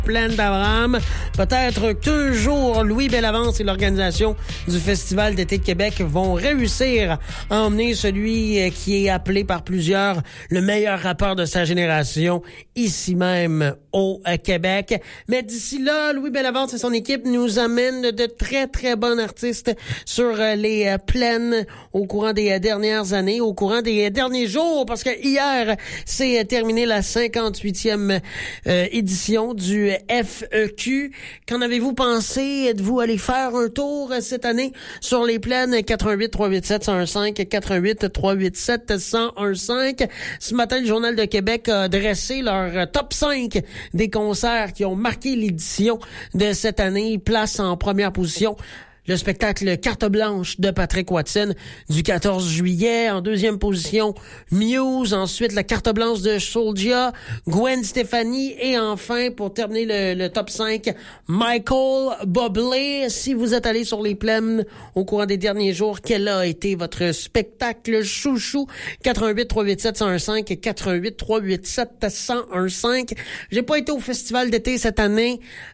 Plaine d'Abraham. Peut-être qu'un jour, Louis Bellavance et l'organisation du Festival d'été de Québec vont réussir à emmener celui qui est appelé par plusieurs le meilleur rappeur de sa génération ici même au Québec. Mais d'ici là, Louis Bellavance et son équipe nous amènent de très, très bons artistes sur les plaines au courant des dernières années, au courant des derniers jours, parce que hier, c'est terminé la 58e édition du FEQ. Qu'en avez-vous pensé? Êtes-vous allé faire un tour cette année sur les plaines? 88-387-1015, 88-387-1015. Ce matin, le Journal de Québec a dressé leur top 5 des concerts qui ont marqué l'édition de cette année. Place en première position le spectacle Carte blanche de Patrick Watson du 14 juillet. En deuxième position, Muse. Ensuite, la Carte blanche de Soulja, Gwen Stefani. Et enfin, pour terminer le top 5, Michael Bublé. Si vous êtes allé sur les plaines au courant des derniers jours, quel a été votre spectacle chouchou? 88-387-1015, 88-387-1015. J'ai pas été au festival d'été cette année.